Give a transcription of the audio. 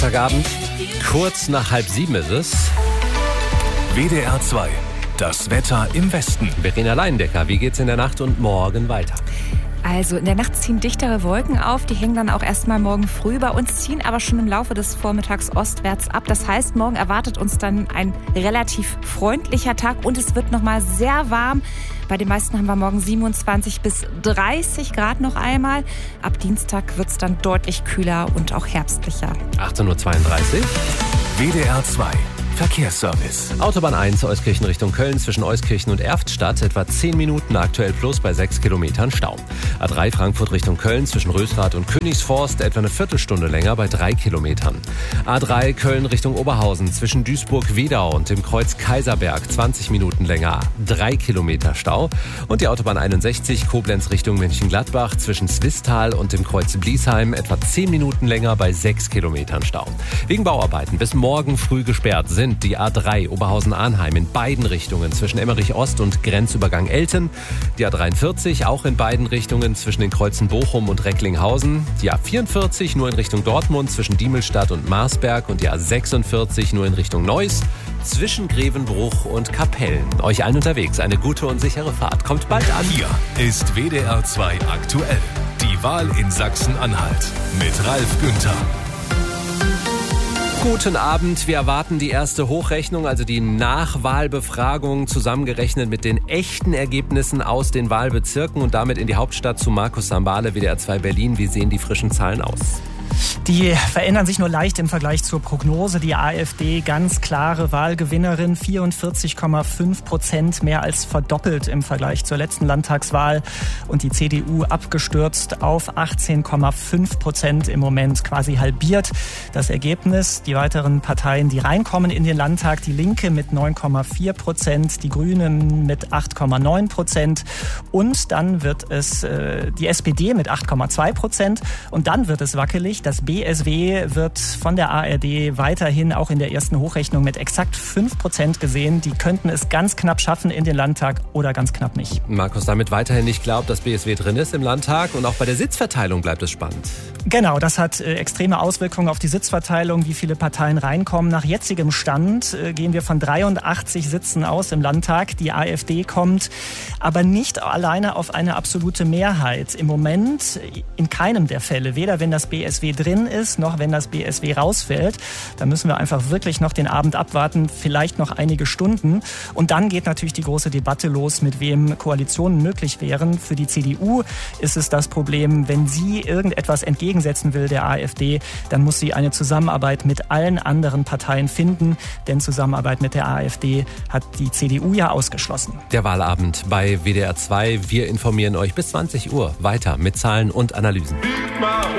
Montagabend, kurz nach 6:30 ist es. WDR 2, das Wetter im Westen. Verena Leindecker, wie geht's in der Nacht und morgen weiter? Also in der Nacht ziehen dichtere Wolken auf, die hängen dann auch erstmal morgen früh bei uns, ziehen aber schon im Laufe des Vormittags ostwärts ab. Das heißt, morgen erwartet uns dann ein relativ freundlicher Tag und es wird nochmal sehr warm. Bei den meisten haben wir morgen 27 bis 30 Grad noch einmal. Ab Dienstag wird es dann deutlich kühler und auch herbstlicher. 18:32 Uhr. WDR 2, Verkehrsservice. Autobahn 1, Euskirchen Richtung Köln, zwischen Euskirchen und Erftstadt, etwa 10 Minuten aktuell plus bei 6 Kilometern Stau. A3 Frankfurt Richtung Köln, zwischen Rösrath und Königsforst, etwa eine Viertelstunde länger bei 3 Kilometern. A3 Köln Richtung Oberhausen, zwischen Duisburg-Wedau und dem Kreuz Kaiserberg, 20 Minuten länger, 3 Kilometer Stau. Und die Autobahn 61 Koblenz Richtung Mönchengladbach, zwischen Swisttal und dem Kreuz Bliesheim, etwa 10 Minuten länger bei 6 Kilometern Stau. Wegen Bauarbeiten bis morgen früh gesperrt sind die A3 Oberhausen-Arnheim in beiden Richtungen zwischen Emmerich Ost und Grenzübergang Elten, die A43 auch in beiden Richtungen zwischen den Kreuzen Bochum und Recklinghausen, die A44 nur in Richtung Dortmund zwischen Diemelstadt und Marsberg und die A46 nur in Richtung Neuss zwischen Grevenbruch und Kapellen. Euch allen unterwegs eine gute und sichere Fahrt. Kommt bald an. Hier ist WDR 2 aktuell. Die Wahl in Sachsen-Anhalt mit Ralf Günther. Guten Abend. Wir erwarten die erste Hochrechnung, also die Nachwahlbefragung, zusammengerechnet mit den echten Ergebnissen aus den Wahlbezirken und damit in die Hauptstadt zu Markus Sambale, WDR 2 Berlin. Wie sehen die frischen Zahlen aus? Die verändern sich nur leicht im Vergleich zur Prognose. Die AfD ganz klare Wahlgewinnerin, 44,5%, mehr als verdoppelt im Vergleich zur letzten Landtagswahl. Und die CDU abgestürzt auf 18,5% im Moment, quasi halbiert. Das Ergebnis, die weiteren Parteien, die reinkommen in den Landtag, die Linke mit 9,4%, die Grünen mit 8,9% und dann wird es die SPD mit 8,2% und dann wird es wackelig. Das BSW wird von der ARD weiterhin auch in der ersten Hochrechnung mit exakt 5% gesehen. Die könnten es ganz knapp schaffen in den Landtag oder ganz knapp nicht. Markus, damit weiterhin nicht glaubt, dass BSW drin ist im Landtag und auch bei der Sitzverteilung bleibt es spannend. Genau, das hat extreme Auswirkungen auf die Sitzverteilung, wie viele Parteien reinkommen. Nach jetzigem Stand gehen wir von 83 Sitzen aus im Landtag. Die AfD kommt aber nicht alleine auf eine absolute Mehrheit. Im Moment in keinem der Fälle, weder wenn das BSW drin ist, noch wenn das BSW rausfällt. Da müssen wir einfach wirklich noch den Abend abwarten, vielleicht noch einige Stunden. Und dann geht natürlich die große Debatte los, mit wem Koalitionen möglich wären. Für die CDU ist es das Problem, wenn sie irgendetwas entgegensetzen will der AfD, dann muss sie eine Zusammenarbeit mit allen anderen Parteien finden. Denn Zusammenarbeit mit der AfD hat die CDU ja ausgeschlossen. Der Wahlabend bei WDR 2. Wir informieren euch bis 20 Uhr weiter mit Zahlen und Analysen.